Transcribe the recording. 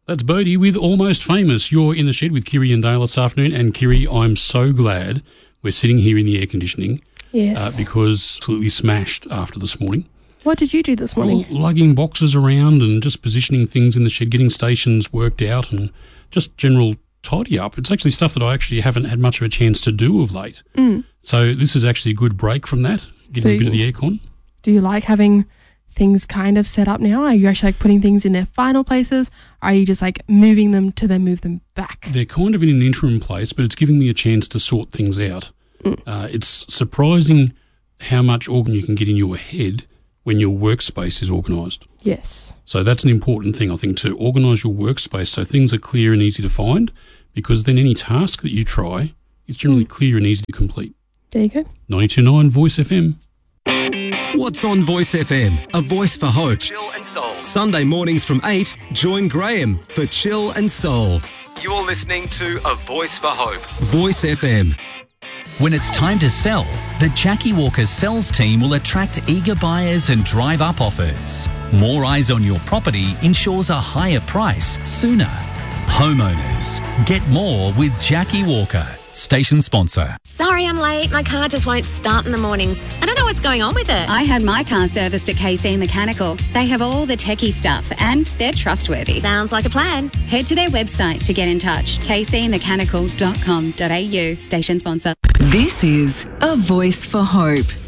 That's Bodie with Almost Famous. You're in the shed with Kiri and Dale this afternoon. And Kiri, I'm so glad we're sitting here in the air conditioning. Yes. Because absolutely smashed after this morning. What did you do this morning? Well, lugging boxes around and just positioning things in the shed, getting stations worked out and just general tidy up. It's actually stuff that I actually haven't had much of a chance to do of late. So this is actually a good break from that, getting a bit of the aircon. Do you like having things kind of set up now? Are you actually like putting things in their final places? Or are you just like moving them to then move them back? They're kind of in an interim place, but it's giving me a chance to sort things out. It's surprising how much organ you can get in your head when your workspace is organised. Yes. So that's an important thing, I think, to organise your workspace so things are clear and easy to find, because then any task that you try is generally clear and easy to complete. There you go. 92.9 Voice FM. What's on Voice FM? A voice for hope. Chill and Soul. Sunday mornings from 8, join Graham for Chill and Soul. You're listening to A Voice for Hope. Voice FM. When it's time to sell, the Jackie Walker sales team will attract eager buyers and drive up offers. More eyes on your property ensures a higher price sooner. Homeowners, get more with Jackie Walker. Station sponsor. Sorry I'm late. My car just won't start in the mornings. I don't know what's going on with it. I had my car serviced at KC Mechanical. They have all the techie stuff and they're trustworthy. Sounds like a plan. Head to their website to get in touch. kcmechanical.com.au. Station sponsor. This is A Voice for Hope.